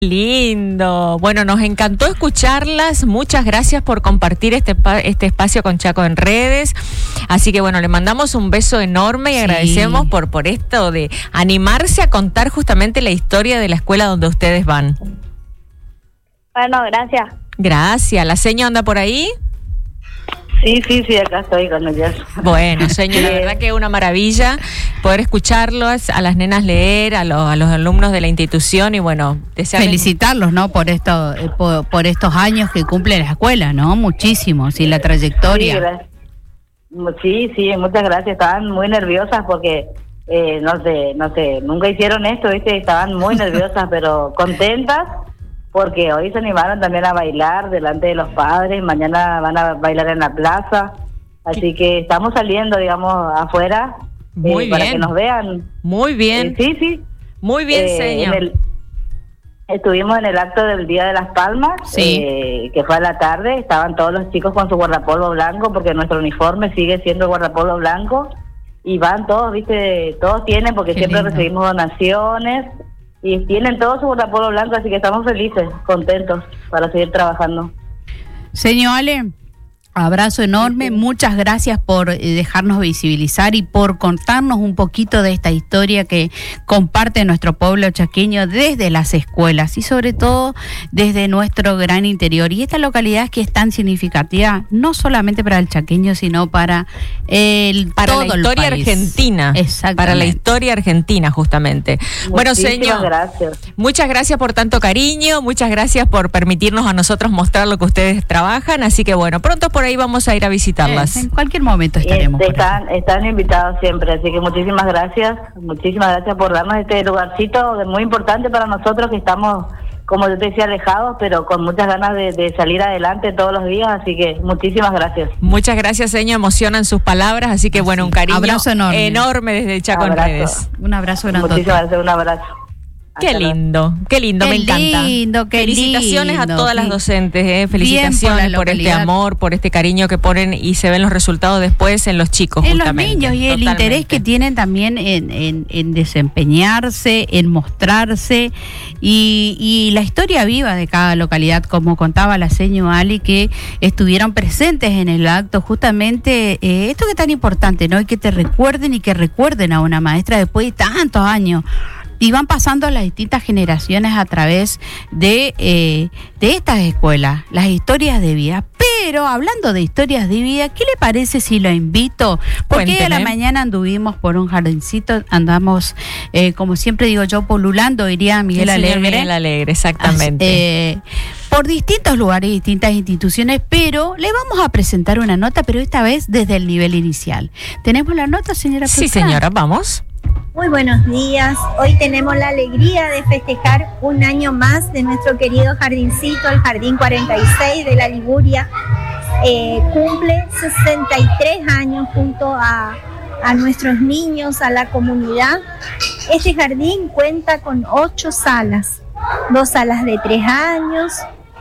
Lindo. Bueno, nos encantó escucharlas. Muchas gracias por compartir este espacio con Chaco en Redes. Así que bueno, le mandamos un beso enorme y agradecemos por esto de animarse a contar justamente la historia de la escuela donde ustedes van. Bueno, gracias. Gracias. ¿La señora anda por ahí? Sí, acá estoy con ellas. Bueno, señor, la verdad que es una maravilla poder escucharlos, a las nenas leer, a los alumnos de la institución y bueno, felicitarlos, ¿no? Por estos años que cumple la escuela, ¿no? Muchísimos, y la trayectoria. Sí, muchas gracias. Estaban muy nerviosas porque, no sé, nunca hicieron esto, ¿viste? Estaban muy nerviosas, pero contentas. Porque hoy se animaron también a bailar delante de los padres, mañana van a bailar en la plaza, así que estamos saliendo, digamos, afuera para que nos vean. Muy bien. Sí. Muy bien, señor. Estuvimos en el acto del Día de las Palmas, que fue a la tarde, estaban todos los chicos con su guardapolvo blanco, porque nuestro uniforme sigue siendo el guardapolvo blanco, y van todos, ¿viste? Todos tienen, porque siempre recibimos donaciones. Y tienen todo su guardapolvo blanco, así que estamos felices, contentos para seguir trabajando. Señor Ale, abrazo enorme, muchas gracias por dejarnos visibilizar y por contarnos un poquito de esta historia que comparte nuestro pueblo chaqueño desde las escuelas y sobre todo desde nuestro gran interior. Y esta localidad que es tan significativa, no solamente para el chaqueño, sino para todo la historia argentina. Exactamente. Para la historia argentina, justamente. Bueno, señor, gracias. Muchas gracias por tanto cariño, muchas gracias por permitirnos a nosotros mostrar lo que ustedes trabajan, así que bueno, pronto por ahí vamos a ir a visitarlas. En cualquier momento estaremos. Están invitados siempre, así que muchísimas gracias por darnos este lugarcito muy importante para nosotros que estamos, como yo te decía, alejados, pero con muchas ganas de salir adelante todos los días, así que muchísimas gracias. Muchas gracias, señor, emocionan sus palabras, así que bueno, un cariño abrazo enorme desde Chaco en Redes. Un abrazo grande. Muchísimas gracias, un abrazo. Qué lindo, me encanta. Felicitaciones a todas las docentes, felicitaciones por este amor, por este cariño que ponen y se ven los resultados después en los chicos. En los niños y el interés que tienen también en desempeñarse, en mostrarse y la historia viva de cada localidad, como contaba la señora Ali, que estuvieron presentes en el acto, justamente esto que es tan importante, ¿no? Y que te recuerden y que recuerden a una maestra después de tantos años. Y van pasando las distintas generaciones a través de estas escuelas, las historias de vida. Pero hablando de historias de vida, ¿qué le parece si lo invito? Porque Cuénteme. a la mañana anduvimos por un jardincito, andamos, como siempre digo yo, polulando, diría Miguel Alegre. Miguel Alegre, exactamente. Por distintos lugares, distintas instituciones, pero le vamos a presentar una nota, pero esta vez desde el nivel inicial. ¿Tenemos la nota, señora? Sí, señora, vamos. Muy buenos días. Hoy tenemos la alegría de festejar un año más de nuestro querido jardincito, el Jardín 46 de la Liguria. Cumple 63 años junto a nuestros niños, a la comunidad. Este jardín cuenta con 8 salas, 2 salas de 3 años,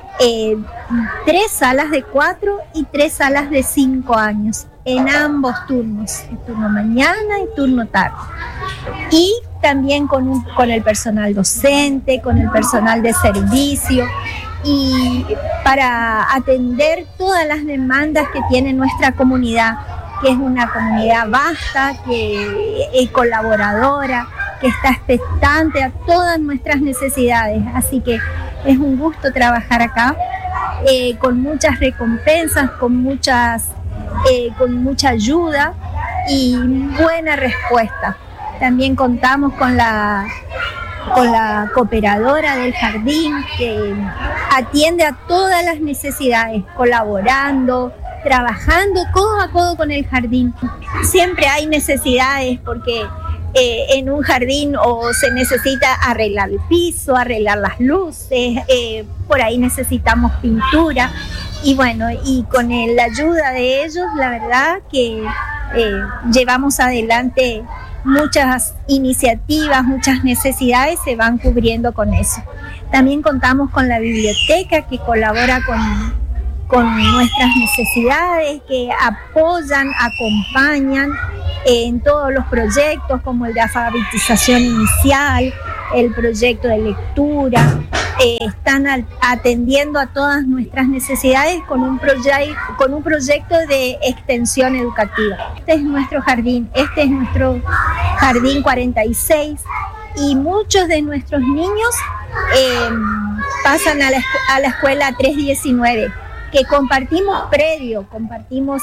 3 salas de 4 y 3 salas de 5 años, en ambos turnos, el turno mañana y turno tarde. Y también con el personal docente, con el personal de servicio, y para atender todas las demandas que tiene nuestra comunidad, que es una comunidad vasta, que es colaboradora, que está expectante a todas nuestras necesidades. Así que es un gusto trabajar acá, con muchas recompensas, con mucha ayuda y buena respuesta. También contamos con la cooperadora del jardín, que atiende a todas las necesidades, colaborando, trabajando codo a codo con el jardín. Siempre hay necesidades porque en un jardín o se necesita arreglar el piso, arreglar las luces, por ahí necesitamos pintura. Y bueno, y con la ayuda de ellos, la verdad que llevamos adelante muchas iniciativas, muchas necesidades se van cubriendo con eso. También contamos con la biblioteca, que colabora con nuestras necesidades, que apoyan, acompañan en todos los proyectos, como el de alfabetización inicial, el proyecto de lectura, están atendiendo a todas nuestras necesidades con un proyecto de extensión educativa. Este es nuestro jardín, este es nuestro Jardín 46 y muchos de nuestros niños pasan a la escuela 319, que compartimos predio, compartimos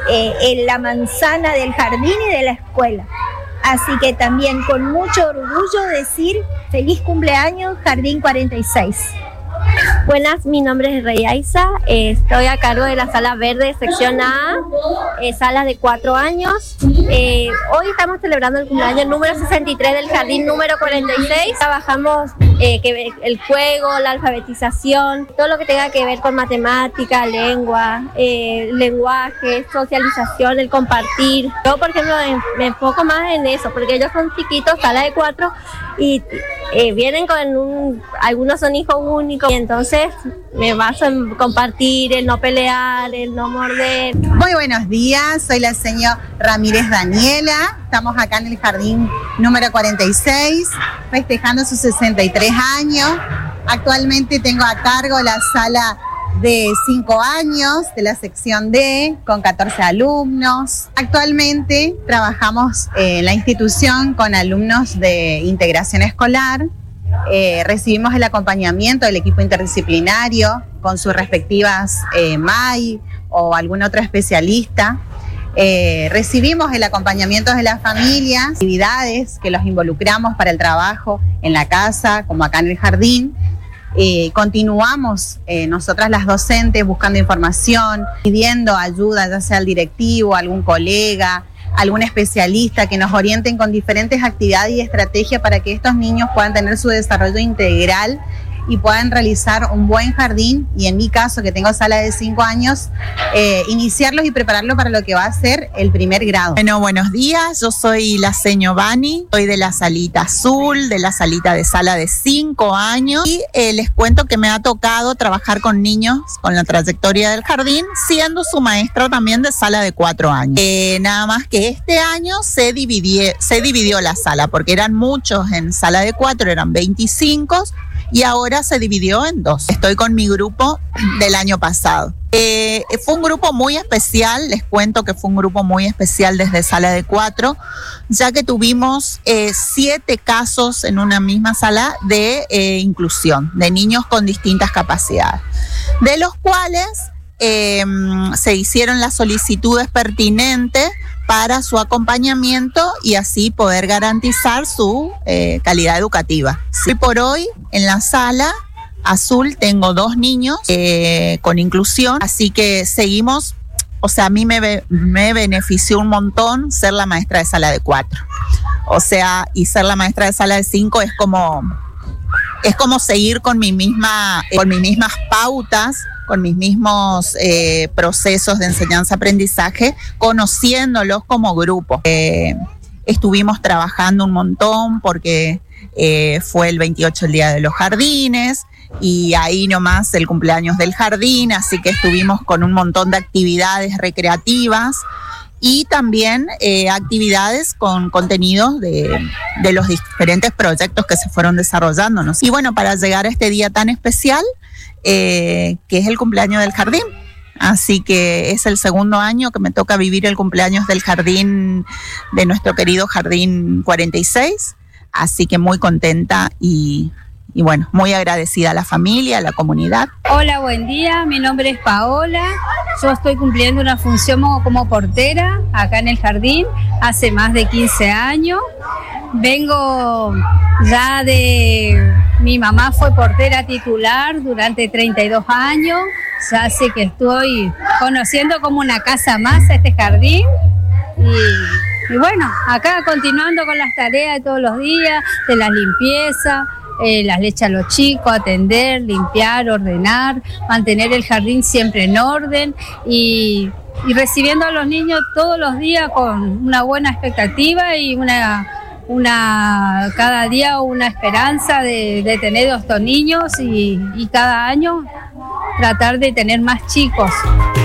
la manzana del jardín y de la escuela. Así que también con mucho orgullo decir feliz cumpleaños Jardín 46. Buenas, mi nombre es Reyaiza, estoy a cargo de la sala verde, sección A, sala de 4 años. Hoy estamos celebrando el cumpleaños número 63 del jardín número 46. Trabajamos el juego, la alfabetización, todo lo que tenga que ver con matemática, lengua, lenguaje, socialización, el compartir. Yo, por ejemplo, me enfoco más en eso, porque ellos son chiquitos, sala de 4, y vienen con algunos son hijos únicos, y entonces me baso en compartir, el no pelear, el no morder. Muy buenos días, soy la señora Ramírez Daniela, estamos acá en el jardín número 46, festejando sus 63 años. Actualmente tengo a cargo la sala de 5 años de la sección D con 14 alumnos. Actualmente trabajamos en la institución con alumnos de integración escolar. Recibimos el acompañamiento del equipo interdisciplinario con sus respectivas MAI o algún otro especialista. Recibimos el acompañamiento de las familias, actividades que los involucramos para el trabajo en la casa, como acá en el jardín. Continuamos nosotras las docentes buscando información, pidiendo ayuda, ya sea al directivo, algún colega, algún especialista que nos orienten con diferentes actividades y estrategias para que estos niños puedan tener su desarrollo integral y puedan realizar un buen jardín, y en mi caso, que tengo sala de 5 años, iniciarlos y prepararlos para lo que va a ser el primer grado. Bueno, buenos días, yo soy la seño Bani, soy de la salita azul, de la salita de sala de 5 años, y les cuento que me ha tocado trabajar con niños con la trayectoria del jardín, siendo su maestra también de sala de 4 años. Nada más que este año se dividió la sala, porque eran muchos en sala de 4, eran 25, y ahora se dividió en 2. Estoy con mi grupo del año pasado. Fue un grupo muy especial, les cuento que fue un grupo muy especial desde sala de 4, ya que tuvimos 7 casos en una misma sala de inclusión, de niños con distintas capacidades, de los cuales se hicieron las solicitudes pertinentes para su acompañamiento y así poder garantizar su calidad educativa. Hoy por hoy en la sala azul tengo 2 niños con inclusión, así que seguimos, o sea, a mí me benefició un montón ser la maestra de sala de 4, o sea, y ser la maestra de sala de 5 es como seguir con mis mismas pautas, con mis mismos procesos de enseñanza-aprendizaje, conociéndolos como grupo. Estuvimos trabajando un montón porque fue el 28 el Día de los Jardines, y ahí nomás el cumpleaños del jardín, así que estuvimos con un montón de actividades recreativas y también actividades con contenidos de los diferentes proyectos que se fueron desarrollando, ¿no? Y bueno, para llegar a este día tan especial, que es el cumpleaños del jardín. Así que es el 2º año que me toca vivir el cumpleaños del jardín, de nuestro querido Jardín 46. Así que muy contenta y bueno, muy agradecida a la familia, a la comunidad. Hola, buen día, mi nombre es Paola. Yo estoy cumpliendo una función como portera acá en el jardín hace más de 15 años. Vengo ya mi mamá fue portera titular durante 32 años. Ya hace que estoy conociendo como una casa más a este jardín. Y bueno, acá continuando con las tareas de todos los días, de la limpieza, las leches a los chicos, atender, limpiar, ordenar, mantener el jardín siempre en orden y recibiendo a los niños todos los días con una buena expectativa y cada día una esperanza de tener a estos niños y cada año tratar de tener más chicos.